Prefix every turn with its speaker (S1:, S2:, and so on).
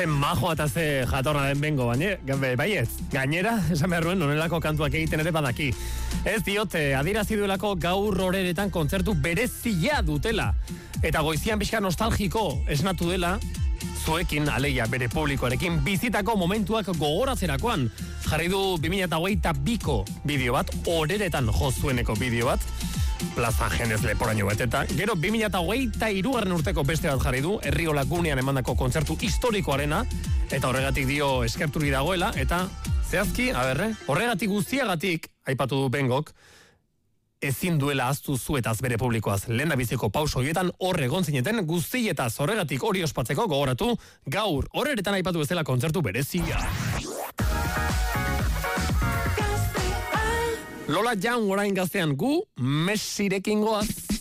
S1: Ze majoa eta ze jatorra den bengo, baiet. Gainera, esan behar nuen, nonelako kantuak egiten ere badaki. Ez diote, adierazi duelako gaur horeretan kontzertu berezia dutela. Eta goizian pixka nostalgiko esnatu dela, zuekin, aleia, bere publikoarekin, bizitako momentuak gogoratzerakoan. Jarri du 2022ko bideo bat, horeretan jozueneko bideo bat, Plaza Genez leporaino bat, eta gero 2023 urteko beste bat jarri du, Herriola gunean emandako kontzertu historikoarena, eta horregatik dio eskerturi dagoela, eta zehazki, horregatik guztiagatik, aipatu du Bengok, ezin duela ahaztu zuetaz bere publikoaz. Lehendabiziko pauso horietan horre egon zineten guztietaz horregatik hori ospatzeko gogoratu, gaur horeretan aipatu bezala kontzertu berezia. Lola Young orain gaztean gu Messirekin goaz.